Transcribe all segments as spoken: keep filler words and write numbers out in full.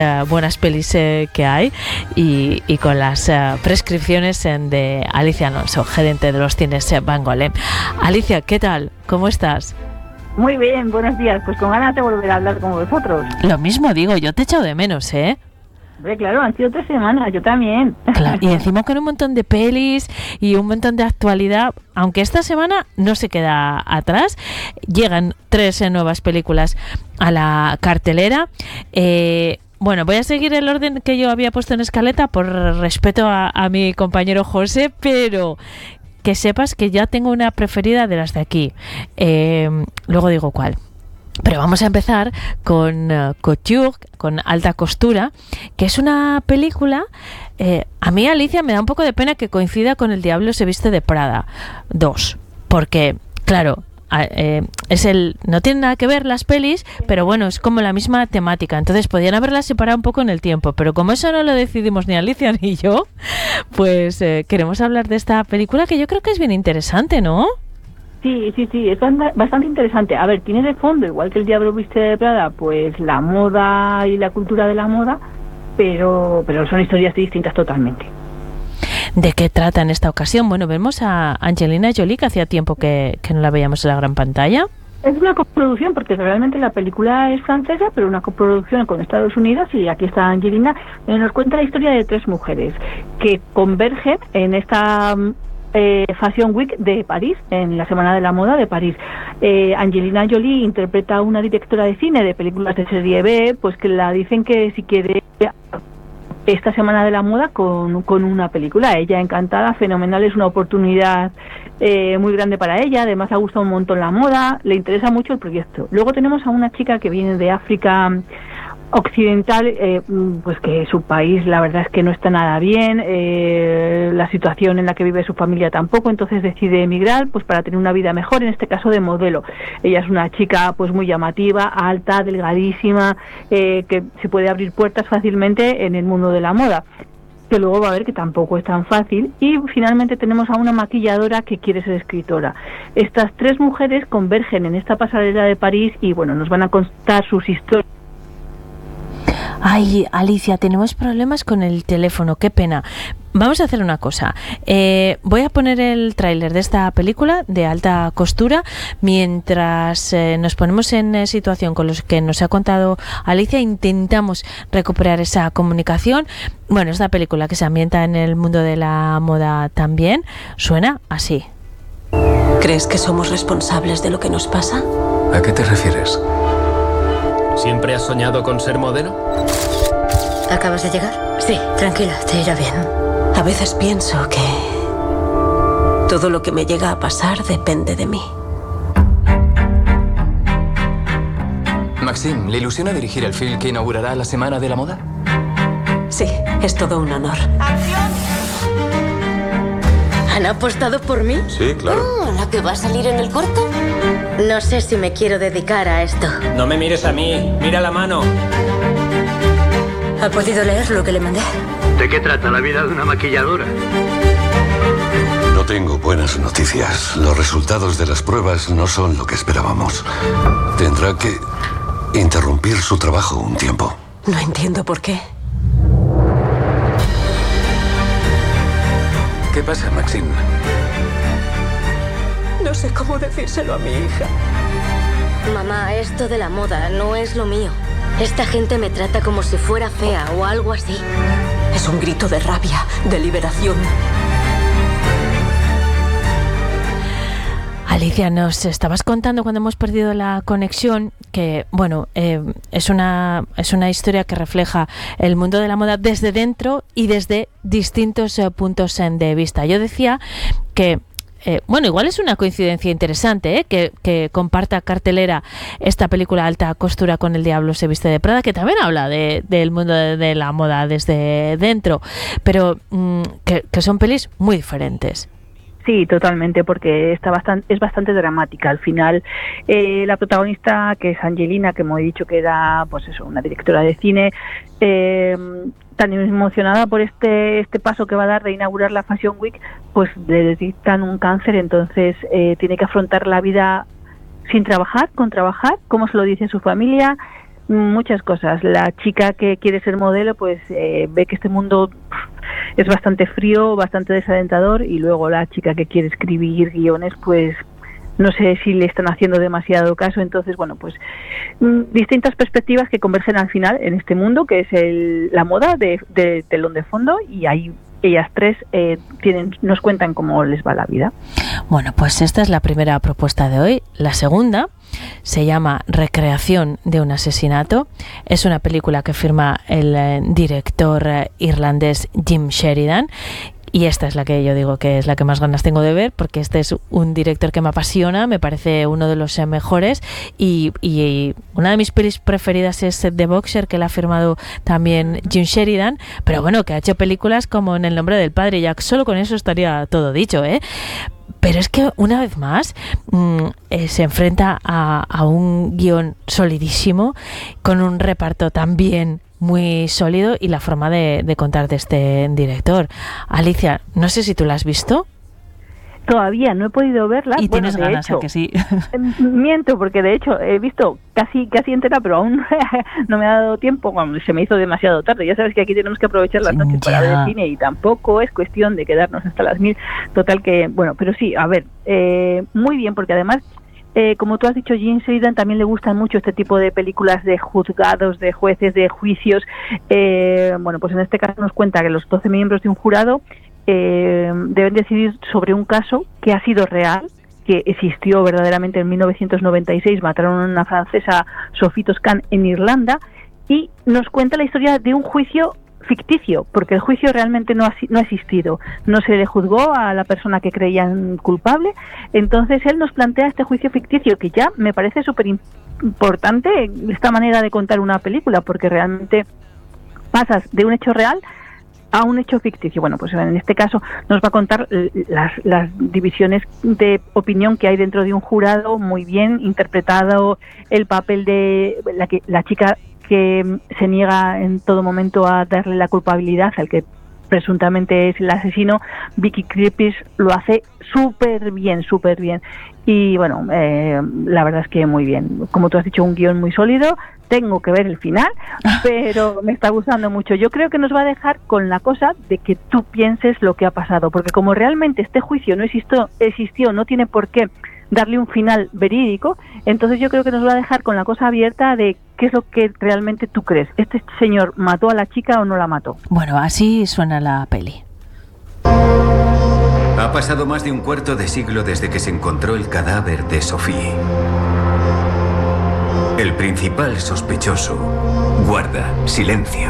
uh, buenas pelis eh, que hay y, y con las uh, prescripciones en, de Alicia Alonso, gerente de los cines eh, Bangolem. Alicia, ¿qué tal? ¿Cómo estás? Muy bien, buenos días. Pues con ganas de volver a hablar con vosotros. Lo mismo digo, yo te he echado de menos, ¿eh? Hombre, claro, han sido tres semanas, yo también. Claro, y encima con un montón de pelis y un montón de actualidad, aunque esta semana no se queda atrás, llegan tres eh, nuevas películas a la cartelera. Eh, bueno, voy a seguir el orden que yo había puesto en escaleta por respeto a, a mi compañero José, pero que sepas que ya tengo una preferida de las de aquí. Eh, luego digo cuál. Pero vamos a empezar con uh, Couture, con Alta Costura, que es una película, eh, a mí Alicia me da un poco de pena que coincida con El Diablo se viste de Prada dos, porque claro, eh, es el no tiene nada que ver las pelis, pero bueno, es como la misma temática, entonces podían haberlas separado un poco en el tiempo, pero como eso no lo decidimos ni Alicia ni yo, pues eh, queremos hablar de esta película que yo creo que es bien interesante, ¿no? Sí, sí, sí, es bastante interesante. A ver, tiene de fondo, igual que El Diablo viste de Prada, pues la moda y la cultura de la moda, pero, pero son historias distintas totalmente. ¿De qué trata en esta ocasión? Bueno, vemos a Angelina Jolie, que hacía tiempo que, que no la veíamos en la gran pantalla. Es una coproducción, porque realmente la película es francesa, pero una coproducción con Estados Unidos, y aquí está Angelina. Eh, nos cuenta la historia de tres mujeres que convergen en esta Eh, Fashion Week de París, en la Semana de la Moda de París. Eh, Angelina Jolie interpreta a una directora de cine de películas de serie B, pues que la dicen que si quiere esta Semana de la Moda con, con una película. Ella encantada, fenomenal, es una oportunidad eh, muy grande para ella, además ha gustado un montón la moda, le interesa mucho el proyecto. Luego tenemos a una chica que viene de África occidental, eh, pues que su país la verdad es que no está nada bien, eh, la situación en la que vive su familia tampoco, entonces decide emigrar pues para tener una vida mejor, en este caso de modelo. Ella es una chica pues muy llamativa, alta, delgadísima, eh, que se puede abrir puertas fácilmente en el mundo de la moda, que luego va a ver que tampoco es tan fácil. Y finalmente tenemos a una maquilladora que quiere ser escritora. Estas tres mujeres convergen en esta pasarela de París y bueno, nos van a contar sus historias. Ay, Alicia, tenemos problemas con el teléfono, qué pena. Vamos a hacer una cosa. Eh, voy a poner el tráiler de esta película de Alta Costura mientras eh, nos ponemos en eh, situación con los que nos ha contado Alicia. Intentamos recuperar esa comunicación. Bueno, esta película que se ambienta en el mundo de la moda también suena así. ¿Crees que somos responsables de lo que nos pasa? ¿A qué te refieres? ¿Siempre has soñado con ser modelo? ¿Acabas de llegar? Sí, tranquila, te irá bien. A veces pienso que todo lo que me llega a pasar depende de mí. Maxime, ¿le ilusiona dirigir el film que inaugurará la Semana de la Moda? Sí, es todo un honor. ¡Acción! ¿Han apostado por mí? Sí, claro. Oh, ¿la que va a salir en el corto? No sé si me quiero dedicar a esto. No me mires a mí, mira la mano. ¿Ha podido leer lo que le mandé? ¿De qué trata la vida de una maquilladora? No tengo buenas noticias. Los resultados de las pruebas no son lo que esperábamos. Tendrá que interrumpir su trabajo un tiempo. No entiendo por qué. ¿Qué pasa, Maxine? No sé cómo decírselo a mi hija. Mamá, esto de la moda no es lo mío. Esta gente me trata como si fuera fea o algo así. Es un grito de rabia, de liberación. Alicia, nos estabas contando cuando hemos perdido la conexión que, bueno, eh, es una es una historia que refleja el mundo de la moda desde dentro y desde distintos eh, puntos eh, de vista. Yo decía que Eh, bueno, igual es una coincidencia interesante, ¿eh? que, que comparta cartelera esta película Alta Costura con El Diablo se viste de Prada, que también habla de, del mundo de, de la moda desde dentro, pero mmm, que, que son pelis muy diferentes. Sí, totalmente, porque está bastante, es bastante dramática. Al final, eh, la protagonista, que es Angelina, que hemos dicho que era, pues eso, una directora de cine, eh, tan emocionada por este este paso que va a dar de inaugurar la Fashion Week, pues le detectan un cáncer, entonces eh, tiene que afrontar la vida sin trabajar, con trabajar, como se lo dice su familia. muchas cosas. La chica que quiere ser modelo, pues eh, ve que este mundo es bastante frío, bastante desalentador, y luego la chica que quiere escribir guiones, pues no sé si le están haciendo demasiado caso. Entonces, bueno, pues mm, distintas perspectivas que convergen al final en este mundo, que es el, la moda de, de telón de fondo, y ahí ellas tres eh, tienen, nos cuentan cómo les va la vida. Bueno, pues esta es la primera propuesta de hoy. La segunda se llama Recreación de un asesinato. Es una película que firma el eh, director eh, irlandés Jim Sheridan. Y esta es la que yo digo que es la que más ganas tengo de ver, porque este es un director que me apasiona, me parece uno de los eh, mejores, y, y, y una de mis pelis preferidas es The Boxer, que la ha firmado también Jim Sheridan, pero bueno, que ha hecho películas como En el nombre del padre, ya solo con eso estaría todo dicho, ¿eh? Pero es que una vez más mmm, eh, se enfrenta a, a un guión solidísimo, con un reparto también muy sólido, y la forma de, de contar de este director. Alicia, no sé si tú la has visto. Todavía no he podido verla. Y bueno, tienes de ganas, hecho, ¿a que sí? Miento, porque de hecho he visto casi casi entera, pero aún no me ha dado tiempo, cuando se me hizo demasiado tarde. Ya sabes que aquí tenemos que aprovechar las noches ya. para ver cine, y tampoco es cuestión de quedarnos hasta las mil. Total que, bueno, pero sí, a ver, eh, muy bien, porque además, Eh, como tú has dicho, Jim Sheridan también le gustan mucho este tipo de películas de juzgados, de jueces, de juicios. Eh, bueno, pues en este caso nos cuenta que los doce miembros de un jurado eh, deben decidir sobre un caso que ha sido real, que existió verdaderamente en mil novecientos noventa y seis. Mataron a una francesa, Sophie Toscan, en Irlanda, y nos cuenta la historia de un juicio ficticio, porque el juicio realmente no ha, no ha existido, no se le juzgó a la persona que creían culpable. Entonces él nos plantea este juicio ficticio, que ya me parece súper importante esta manera de contar una película, porque realmente pasas de un hecho real a un hecho ficticio. Bueno, pues en este caso nos va a contar las, las divisiones de opinión que hay dentro de un jurado, muy bien interpretado el papel de la, que, la chica que se niega en todo momento a darle la culpabilidad al que presuntamente es el asesino. Vicky Krieps lo hace súper bien, súper bien. Y bueno, eh, la verdad es que muy bien. Como tú has dicho, un guión muy sólido. Tengo que ver el final, pero me está gustando mucho. Yo creo que nos va a dejar con la cosa de que tú pienses lo que ha pasado, porque como realmente este juicio no existió, existió no tiene por qué darle un final verídico, entonces yo creo que nos va a dejar con la cosa abierta de qué es lo que realmente tú crees. ¿Este señor mató a la chica o no la mató? Bueno, así suena la peli. Ha pasado más de un cuarto de siglo desde que se encontró el cadáver de Sophie. El principal sospechoso guarda silencio.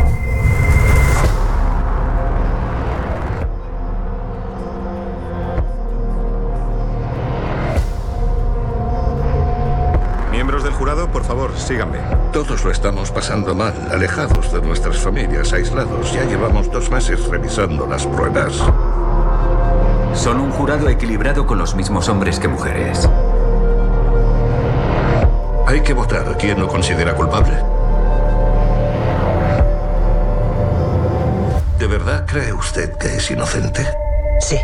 Miembros del jurado, por favor, síganme. Todos lo estamos pasando mal, alejados de nuestras familias, aislados. Ya llevamos dos meses revisando las pruebas. Son un jurado equilibrado con los mismos hombres que mujeres. Hay que votar a quien lo considera culpable. ¿De verdad cree usted que es inocente? Sí.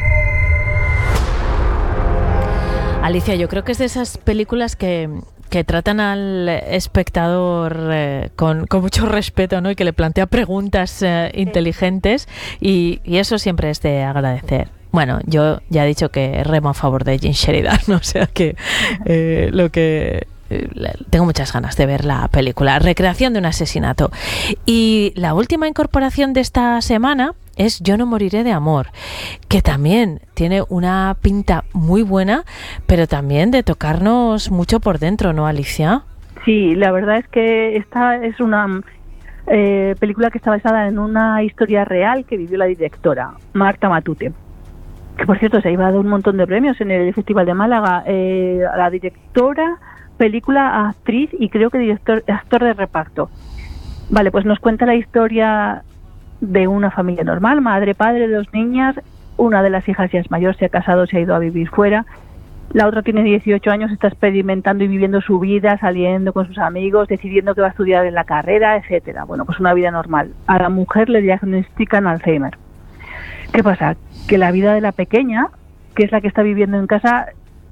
Alicia, yo creo que es de esas películas que, que tratan al espectador eh, con, con mucho respeto, ¿no? Y que le plantea preguntas eh, inteligentes, y, y eso siempre es de agradecer. Bueno, yo ya he dicho que remo a favor de Jim Sheridan, ¿no? O sea que eh, lo que... tengo muchas ganas de ver la película Recreación de un asesinato. Y la última incorporación de esta semana es Yo no moriré de amor, que también tiene una pinta muy buena, pero también de tocarnos mucho por dentro, ¿no, Alicia? Sí, la verdad es que esta es una eh, película que está basada en una historia real que vivió la directora, Marta Matute, que por cierto se ha llevado un montón de premios en el Festival de Málaga. Eh, la directora, película, actriz y creo que director, actor de reparto. Vale, pues nos cuenta la historia de una familia normal, madre, padre, dos niñas. Una de las hijas ya es mayor, se ha casado, se ha ido a vivir fuera. La otra tiene dieciocho años, está experimentando y viviendo su vida, saliendo con sus amigos, decidiendo que va a estudiar en la carrera, etcétera. Bueno, pues una vida normal. A la mujer le diagnostican Alzheimer. ¿Qué pasa? Que la vida de la pequeña, que es la que está viviendo en casa,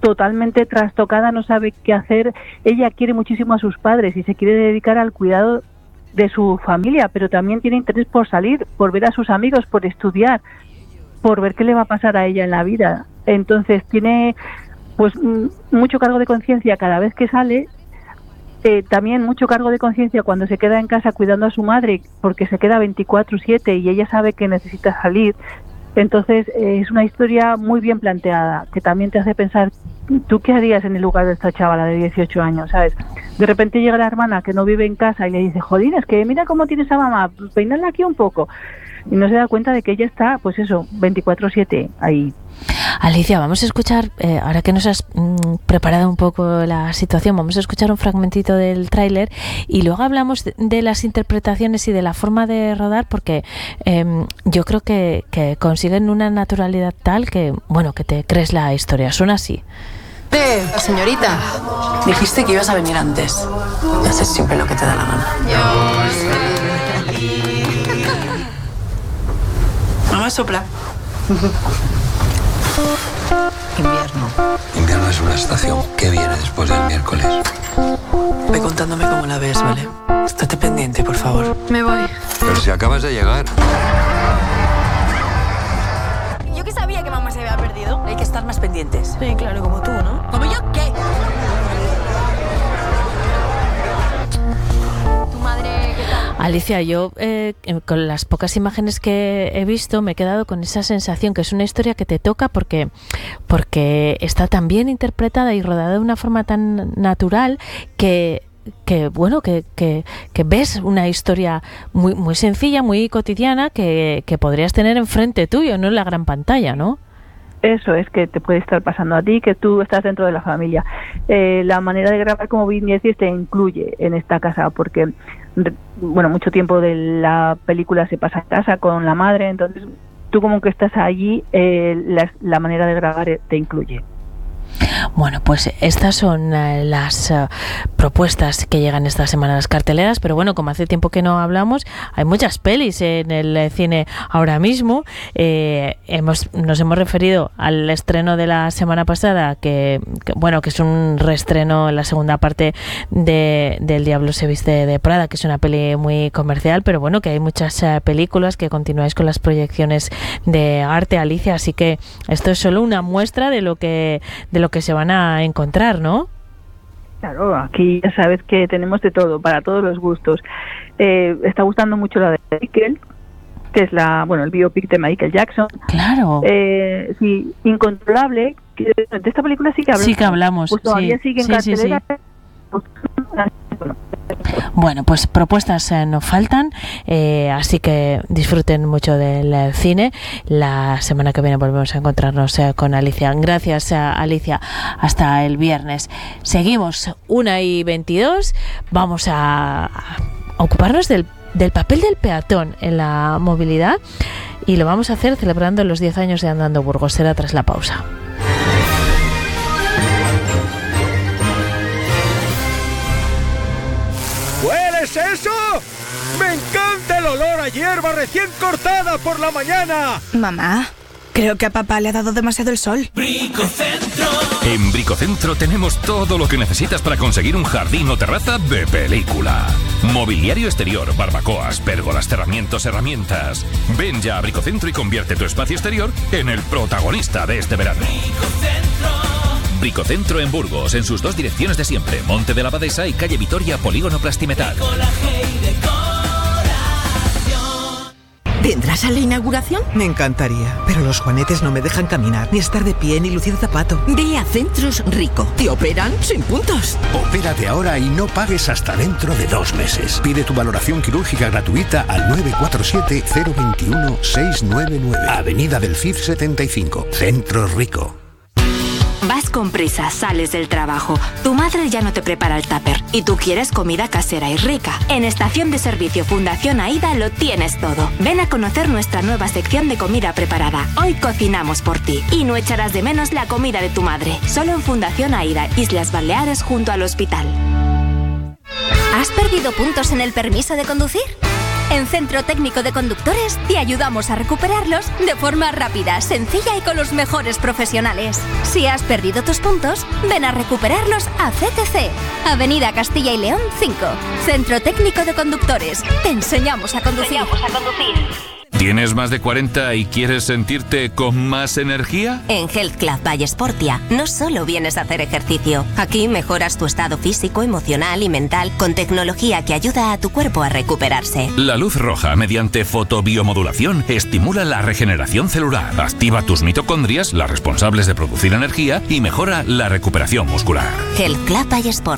totalmente trastocada, no sabe qué hacer. Ella quiere muchísimo a sus padres y se quiere dedicar al cuidado de su familia, pero también tiene interés por salir, por ver a sus amigos, por estudiar, por ver qué le va a pasar a ella en la vida. Entonces tiene pues mucho cargo de conciencia cada vez que sale, eh, también mucho cargo de conciencia cuando se queda en casa cuidando a su madre, porque se queda veinticuatro siete y ella sabe que necesita salir. Entonces eh, es una historia muy bien planteada, que también te hace pensar, ¿tú qué harías en el lugar de esta chavala de dieciocho años, sabes? De repente llega la hermana que no vive en casa y le dice, jolín, es que mira cómo tienes a mamá, peinarla aquí un poco. Y no se da cuenta de que ella está, pues eso, veinticuatro siete ahí. Alicia, vamos a escuchar, eh, ahora que nos has mm, preparado un poco la situación, vamos a escuchar un fragmentito del tráiler y luego hablamos de, de las interpretaciones y de la forma de rodar, porque eh, yo creo que, que consiguen una naturalidad tal que, bueno, que te crees la historia. Suena así. Eh, señorita, dijiste que ibas a venir antes. Haces siempre lo que te da la gana. Mamá, sopla. Invierno. Invierno es una estación que viene después del miércoles. Ve contándome cómo la ves, ¿vale? Estate pendiente, por favor. Me voy. Pero si acabas de llegar. Yo que sabía que mamá se había perdido. Hay que estar más pendientes. Sí, claro, como tú, ¿no? ¿Como yo qué? Tu madre, ¿qué tal? Alicia, yo eh, con las pocas imágenes que he visto me he quedado con esa sensación que es una historia que te toca porque, porque está tan bien interpretada y rodada de una forma tan natural que que bueno que, que, que ves una historia muy muy sencilla, muy cotidiana que, que podrías tener enfrente tuyo, no en la gran pantalla, ¿no? Eso es, que te puede estar pasando a ti, que tú estás dentro de la familia. Eh, la manera de grabar, como bien decís, te incluye en esta casa, porque bueno, mucho tiempo de la película se pasa en casa con la madre, entonces tú como que estás allí, eh, la, la manera de grabar te incluye. Bueno, pues estas son uh, las uh, propuestas que llegan esta semana a las carteleras, pero bueno, como hace tiempo que no hablamos, hay muchas pelis en el eh, cine ahora mismo. Eh, hemos nos hemos referido al estreno de la semana pasada, que, que bueno, que es un reestreno en la segunda parte de del Diablo se viste de Prada, que es una peli muy comercial, pero bueno, que hay muchas uh, películas, que continuáis con las proyecciones de arte, Alicia, así que esto es solo una muestra de lo que de lo que se van a encontrar, ¿no? Claro, aquí ya sabes que tenemos de todo, para todos los gustos. Eh, está gustando mucho la de Michael, que es la, bueno, el biopic de Michael Jackson. Claro. Eh, sí, Incontrolable, que de esta película sí que hablamos. Sí que hablamos. Pues todavía sí, sigue en sí, cartelera. Sí, sí. Bueno, pues propuestas eh, no faltan, eh, así que disfruten mucho del eh, cine. La semana que viene volvemos a encontrarnos eh, con Alicia. Gracias, eh, Alicia. Hasta el viernes. Seguimos, una y veintidós. Vamos a, a ocuparnos del, del papel del peatón en la movilidad y lo vamos a hacer celebrando los diez años de Andando Burgos. Será tras la pausa. ¿Hueles eso? ¡Me encanta el olor a hierba recién cortada por la mañana! Mamá, creo que a papá le ha dado demasiado el sol. Bricocentro. En Bricocentro tenemos todo lo que necesitas para conseguir un jardín o terraza de película. Mobiliario exterior, barbacoas, pérgolas, cerramientos, herramientas. Ven ya a Bricocentro y convierte tu espacio exterior en el protagonista de este verano. Bricocentro. Bricocentro en Burgos, en sus dos direcciones de siempre, Monte de la Abadesa y calle Vitoria, Polígono Plastimetal. ¿Vendrás a la inauguración? Me encantaría, pero los juanetes no me dejan caminar, ni estar de pie, ni lucir zapato. Ve a Centros Rico. Te operan sin puntos. Opérate ahora y no pagues hasta dentro de dos meses. Pide tu valoración quirúrgica gratuita al nueve cuatro siete, cero dos uno, seis nueve nueve. Avenida del Cid setenta y cinco. Centros Rico. Vas con prisa, sales del trabajo, tu madre ya no te prepara el tupper y tú quieres comida casera y rica. En Estación de Servicio Fundación AIDA lo tienes todo. Ven a conocer nuestra nueva sección de comida preparada. Hoy cocinamos por ti y no echarás de menos la comida de tu madre. Solo en Fundación AIDA, Islas Baleares junto al hospital. ¿Has perdido puntos en el permiso de conducir? En Centro Técnico de Conductores te ayudamos a recuperarlos de forma rápida, sencilla y con los mejores profesionales. Si has perdido tus puntos, ven a recuperarlos a C T C. Avenida Castilla y León cinco. Centro Técnico de Conductores. Te enseñamos a conducir. Enseñamos a conducir. ¿Tienes más de cuarenta y quieres sentirte con más energía? En Health Club by Sportia no solo vienes a hacer ejercicio. Aquí mejoras tu estado físico, emocional y mental con tecnología que ayuda a tu cuerpo a recuperarse. La luz roja, mediante fotobiomodulación, estimula la regeneración celular, activa tus mitocondrias, las responsables de producir energía, y mejora la recuperación muscular. Health Club by Sportia.